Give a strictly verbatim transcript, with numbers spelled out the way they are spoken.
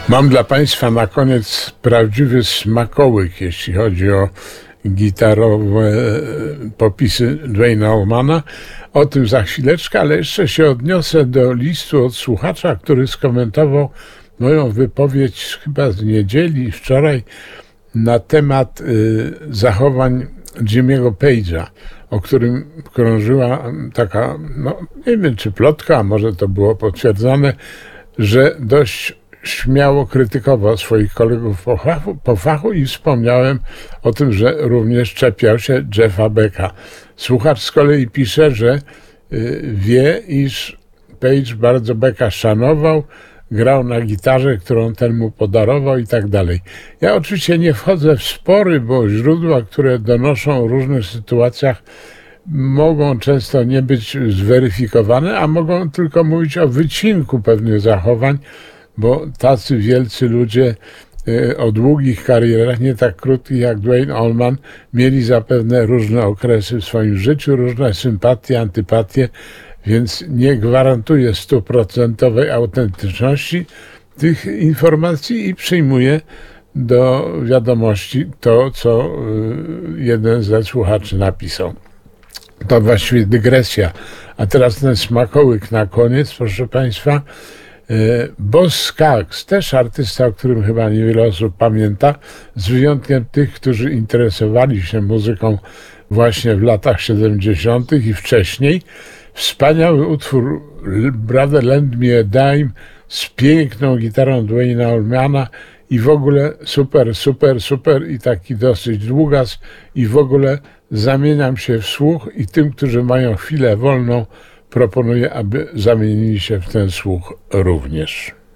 Mam dla Państwa na koniec prawdziwy smakołyk, jeśli chodzi o gitarowe popisy Duane'a Allmana. O tym za chwileczkę, ale jeszcze się odniosę do listu od słuchacza, który skomentował moją wypowiedź chyba z niedzieli, wczoraj, na temat y, zachowań Jimmy'ego Page'a, o którym krążyła taka, no nie wiem czy plotka, a może to było potwierdzone, że dość śmiało krytykował swoich kolegów po fachu, po fachu i wspomniałem o tym, że również czepiał się Jeffa Becka. Słuchacz z kolei pisze, że y, wie, iż Page bardzo Becka szanował, grał na gitarze, którą ten mu podarował i tak dalej. Ja oczywiście nie wchodzę w spory, bo źródła, które donoszą o różnych sytuacjach, mogą często nie być zweryfikowane, a mogą tylko mówić o wycinku pewnych zachowań, bo tacy wielcy ludzie o długich karierach, nie tak krótkich jak Duane Allman, mieli zapewne różne okresy w swoim życiu, różne sympatie, antypatie, więc nie gwarantuję stuprocentowej autentyczności tych informacji i przyjmuję do wiadomości to, co jeden ze słuchaczy napisał. To właściwie dygresja. A teraz ten smakołyk na koniec, proszę Państwa. Boz Scaggs, też artysta, o którym chyba niewiele osób pamięta, z wyjątkiem tych, którzy interesowali się muzyką właśnie w latach siedemdziesiątych i wcześniej. Wspaniały utwór Brother Lend Me a Dime z piękną gitarą Duane'a Allmana i w ogóle super, super, super i taki dosyć długas i w ogóle zamieniam się w słuch i tym, którzy mają chwilę wolną, proponuję, aby zamienili się w ten słuch również.